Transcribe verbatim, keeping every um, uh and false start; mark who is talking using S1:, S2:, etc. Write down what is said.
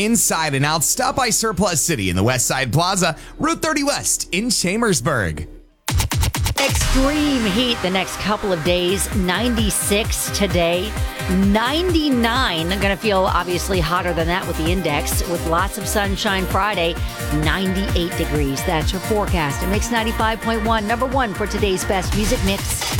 S1: Inside and out, stop by Surplus City in the West Side Plaza, Route thirty West in Chambersburg.
S2: Extreme heat the next couple of days. ninety-six today, ninety-nine. Going to feel obviously hotter than that with the index, with lots of sunshine Friday. ninety-eight degrees. That's your forecast. It makes ninety-five point one number one for today's best music mix.